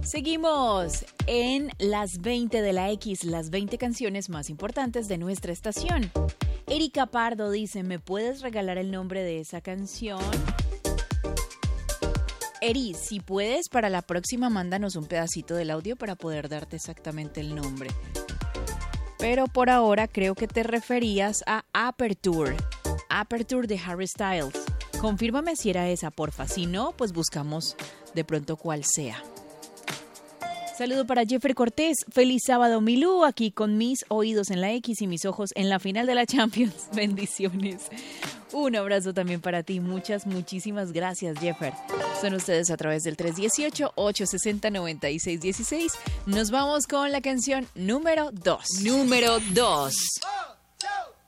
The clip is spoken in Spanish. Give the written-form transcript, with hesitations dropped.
Seguimos en las 20 de la X, las 20 canciones más importantes de nuestra estación. Erika Pardo dice, ¿me puedes regalar el nombre de esa canción? Eri, si puedes, para la próxima mándanos un pedacito del audio para poder darte exactamente el nombre. Pero por ahora creo que te referías a Aperture. Aperture de Harry Styles. Confírmame si era esa, porfa. Si no, pues buscamos de pronto cuál sea. Saludo para Jeffrey Cortés. Feliz sábado, Milú, aquí con mis oídos en la X y mis ojos en la final de la Champions. Bendiciones. Un abrazo también para ti. Muchísimas gracias, Jeffer. Son ustedes a través del 318-860-9616. Nos vamos con la canción número 2. Número 2.